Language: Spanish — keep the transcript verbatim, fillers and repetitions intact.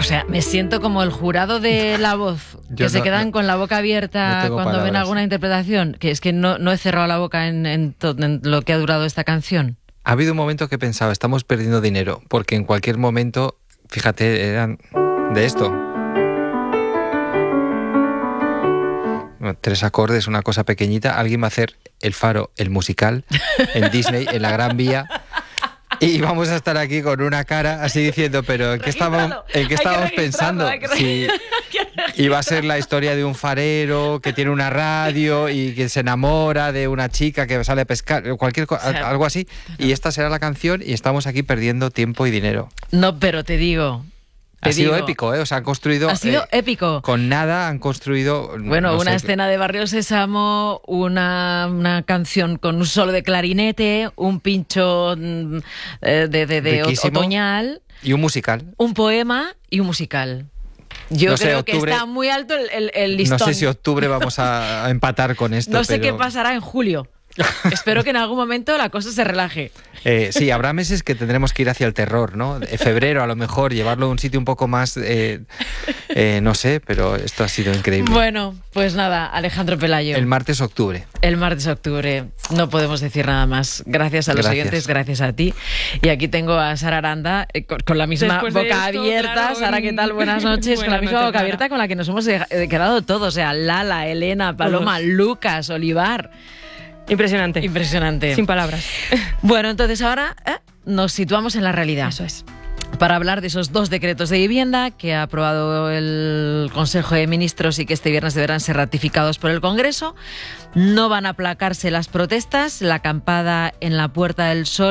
O sea, me siento como el jurado de La Voz, que Yo se no- quedan no- con la boca abierta no tengo cuando ven palabras. alguna interpretación, que es que no, no he cerrado la boca en, en to- en lo que ha durado esta canción. Ha habido un momento que he pensado, estamos perdiendo dinero, porque en cualquier momento, fíjate, eran de esto. Bueno, tres acordes, una cosa pequeñita. Alguien va a hacer El Faro, el musical, en Disney, en la Gran Vía. Y vamos a estar aquí con una cara así diciendo, pero ¿en qué estábamos, ¿en qué Hay que estábamos registrarlo, pensando? hay que Si iba a ser la historia de un farero que tiene una radio y que se enamora de una chica que sale a pescar, cualquier co- O sea, algo así. Y esta será la canción y estamos aquí perdiendo tiempo y dinero. No, pero te digo... Te Ha sido digo, épico, ¿eh? O sea, han construido... Ha sido eh, épico. Con nada han construido... Bueno, no una sé, escena de Barrio Sésamo, una, una canción con un solo de clarinete, un pincho mm, eh, de, de, de Riquísimo. otoñal, Y un musical. un poema y un musical. Yo No sé, creo octubre- que está muy alto el, el, el listón. No sé si octubre vamos a, a empatar con esto. No sé pero- qué pasará en julio. Espero que en algún momento la cosa se relaje. Eh, sí, habrá meses que tendremos que ir hacia el terror, ¿no? En febrero, a lo mejor, llevarlo a un sitio un poco más, eh, eh, no sé, pero esto ha sido increíble. Bueno, pues nada, Alejandro Pelayo. El martes, octubre. El martes octubre. No podemos decir nada más. Gracias a los Gracias. oyentes, gracias a ti. Y aquí tengo a Sara Aranda eh, con, con la misma Después de boca esto, abierta. claro, Sara, ¿qué tal? Buenas noches. con la Buenas misma noches, boca Sara. abierta con la que nos hemos eh, quedado todos. O sea, Lala, Elena, Paloma, Todos. Lucas, Olivar. Impresionante. Impresionante. Sin palabras. Bueno, entonces ahora eh, nos situamos en la realidad. Eso es. Para hablar de esos dos decretos de vivienda que ha aprobado el Consejo de Ministros y que este viernes deberán ser ratificados por el Congreso. No van a aplacarse las protestas, la acampada en la Puerta del Sol